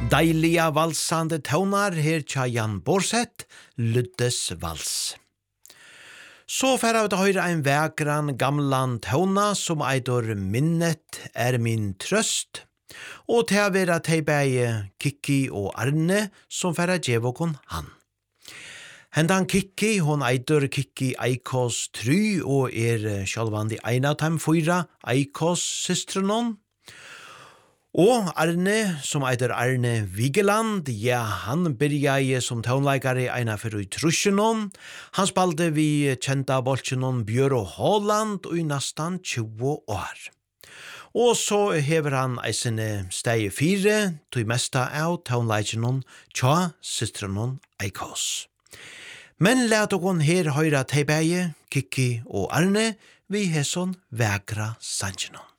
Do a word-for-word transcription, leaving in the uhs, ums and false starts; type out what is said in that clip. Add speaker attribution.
Speaker 1: Deilige valsande tonar her tja Jan Borseth, Luddes vals. Så færa vi til høyre ein vekran gamlan tona som eitor minnet er min trøst, og til å være til beie Kikki og Arne som færa djevokon han. Hendan Kikki, hon eitor Kikki Eikos try og er sjálvandi einatam fyra Eikos systrunon. Og Arne, som eitor Arne Vigeland, ja, han byrja som tonleikare eina fyrir i trusjonon. Han spalte vi kjenta bolsjonon Bjøro Holland og i nastan tjue år. Og så hever han eisene steg fire, tog mesta av tonleikjonon tja systrunon Eikos. Men let okon her høyra teibeie, Kikki og Arne, vi hesson vekra sanjonon.